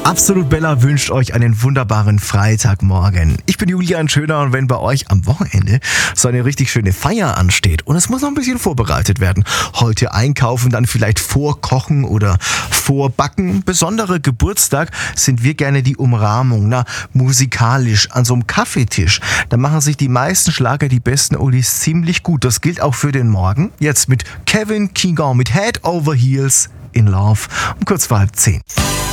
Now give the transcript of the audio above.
Absolut Bella wünscht euch einen wunderbaren Freitagmorgen. Ich bin Julian Schöner und wenn bei euch am Wochenende so eine richtig schöne Feier ansteht und es muss noch ein bisschen vorbereitet werden, heute einkaufen, dann vielleicht vorkochen oder vorbacken, besonderer Geburtstag, sind wir gerne die Umrahmung, musikalisch an so einem Kaffeetisch. Da machen sich die meisten Schlager, die besten Oldies ziemlich gut. Das gilt auch für den Morgen. Jetzt mit Kevin Keegan mit Head Over Heels in Love um kurz vor 9:30.